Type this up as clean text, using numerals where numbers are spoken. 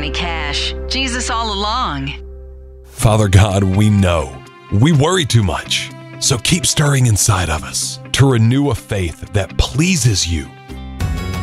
Johnny Cash. Jesus all along. Father God, we know we worry too much. So keep stirring inside of us to renew a faith that pleases you